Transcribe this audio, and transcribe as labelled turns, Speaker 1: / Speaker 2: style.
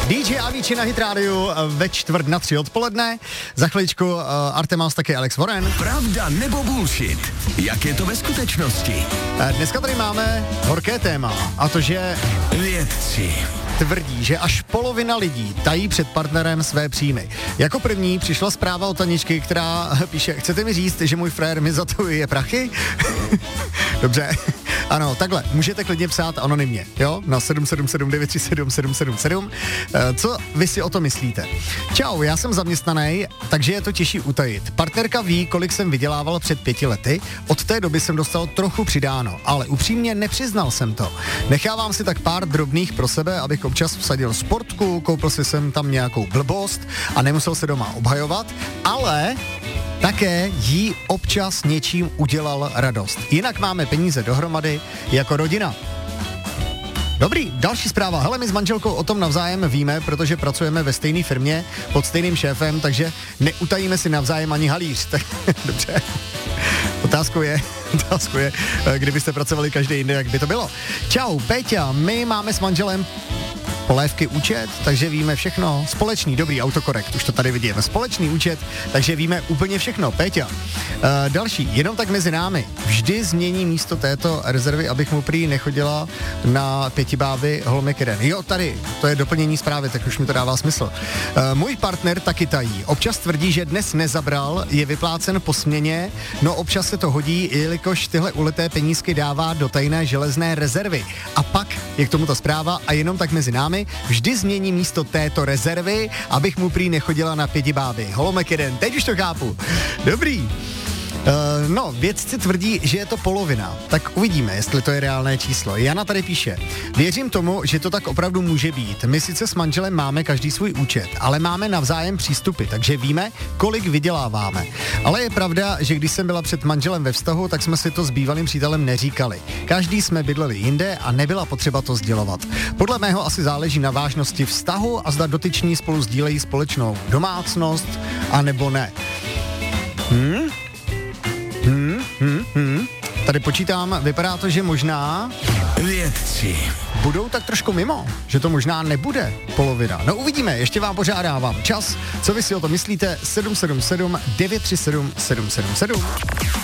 Speaker 1: DJ Avicii na Hit Radio ve 2:45 odpoledne. Za chviličku Artemas, taky Alex Warren.
Speaker 2: Pravda nebo bullshit? Jak je to ve skutečnosti?
Speaker 1: Dneska tady máme horké téma, a to, že
Speaker 2: vědci
Speaker 1: tvrdí, že až polovina lidí tají před partnerem své příjmy. Jako první přišla zpráva od Taničky, která píše: chcete mi říct, že můj frér mi zatojuje prachy? Dobře. Ano, takhle, můžete klidně psát anonymně, jo? Na 777 937 777. Co vy si o to myslíte? Čau, já jsem zaměstnaný, takže je to těžší utajit. Partnerka ví, kolik jsem vydělával před 5 lety, od té doby jsem dostal trochu přidáno, ale upřímně nepřiznal jsem to. Nechávám si tak pár drobných pro sebe, abych občas vsadil sportku, koupil si jsem tam nějakou blbost a nemusel se doma obhajovat, ale také jí občas něčím udělal radost. Jinak máme peníze dohromady jako rodina. Dobrý, další zpráva. Hele, my s manželkou o tom navzájem víme, protože pracujeme ve stejné firmě pod stejným šéfem, takže neutajíme si navzájem ani halíř. Tak dobře. Otázkou je, kdybyste pracovali každý jinde, jak by to bylo. Čau, Péťa, my máme s manželem polévky účet, takže víme všechno. Společný, dobrý, autokorekt, už to tady vidíme. Společný účet, takže víme úplně všechno. Péťa. Další, jenom tak mezi námi. Vždy změní místo této rezervy, abych mu prý nechodila na pětibáby holmek jeden. Jo, tady, to je doplnění zprávy, tak už mi to dává smysl. Můj partner taky tají. Občas tvrdí, že dnes nezabral, je vyplácen po směně, no občas se to hodí, jelikož tyhle uleté penízky dává do tajné železné rezervy. A pak je k tomu ta zpráva a jenom tak mezi námi. Vždy změní místo této rezervy, abych mu prý nechodila na pětibáby. Holomek jeden, teď už to chápu. Dobrý. No, vědci tvrdí, že je to polovina. Tak uvidíme, jestli to je reálné číslo. Jana tady píše: věřím tomu, že to tak opravdu může být. My sice s manželem máme každý svůj účet, ale máme navzájem přístupy, takže víme, kolik vyděláváme. Ale je pravda, že když jsem byla před manželem ve vztahu, tak jsme si to s bývalým přítelem neříkali. Každý jsme bydleli jinde a nebyla potřeba to sdělovat. Podle mého asi záleží na vážnosti vztahu a zda dotyční spolu sdílejí společnou domácnost, anebo ne. Tady počítám, vypadá to, že možná
Speaker 2: vědci
Speaker 1: budou tak trošku mimo, že to možná nebude polovina. No uvidíme, ještě vám pořád dávám čas. Co vy si o to myslíte? 777 937 777.